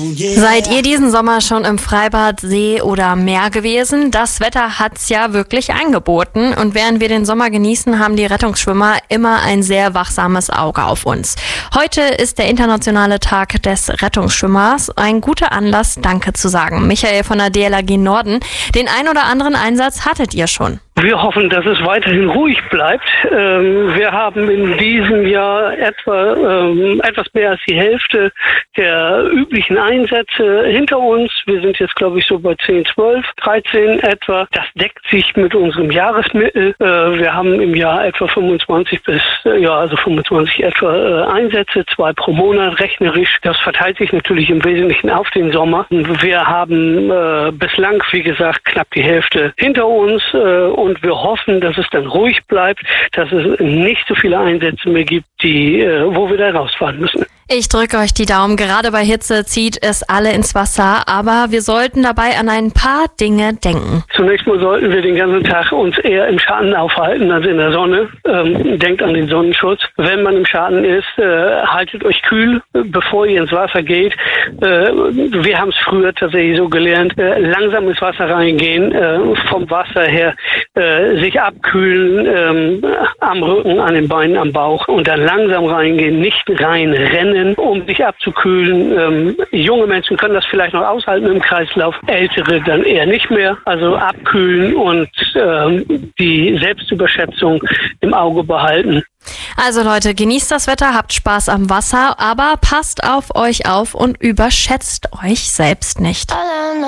Seid ihr diesen Sommer schon im Freibad, See oder Meer gewesen? Das Wetter hat's ja wirklich angeboten. Und während wir den Sommer genießen, haben die Rettungsschwimmer immer ein sehr wachsames Auge auf uns. Heute ist der internationale Tag des Rettungsschwimmers. Ein guter Anlass, Danke zu sagen. Michael von der DLRG Norden, den ein oder anderen Einsatz hattet ihr schon. Wir hoffen, dass es weiterhin ruhig bleibt. Wir haben in diesem Jahr etwas mehr als die Hälfte der üblichen Einsätze hinter uns. Wir sind jetzt, glaube ich, so bei 10, 12, 13 etwa. Das deckt sich mit unserem Jahresmittel. Wir haben im Jahr etwa 25 etwa Einsätze, 2 pro Monat rechnerisch. Das verteilt sich natürlich im Wesentlichen auf den Sommer. Wir haben bislang, wie gesagt, knapp die Hälfte hinter uns und wir hoffen, dass es dann ruhig bleibt, dass es nicht so viele Einsätze mehr gibt, wo wir da rausfahren müssen. Ich drücke euch die Daumen. Gerade bei Hitze zieht es alle ins Wasser, aber wir sollten dabei an ein paar Dinge denken. Zunächst mal sollten wir den ganzen Tag uns eher im Schatten aufhalten als in der Sonne. Denkt an den Sonnenschutz. Wenn man im Schatten ist, haltet euch kühl, bevor ihr ins Wasser geht. Wir haben es früher tatsächlich so gelernt, langsam ins Wasser reingehen, vom Wasser her sich abkühlen, am Rücken, an den Beinen, am Bauch und dann langsam reingehen, nicht reinrennen, um sich abzukühlen. Junge Menschen können das vielleicht noch aushalten im Kreislauf, ältere dann eher nicht mehr. Also abkühlen und die Selbstüberschätzung im Auge behalten. Also Leute, genießt das Wetter, habt Spaß am Wasser, aber passt auf euch auf und überschätzt euch selbst nicht.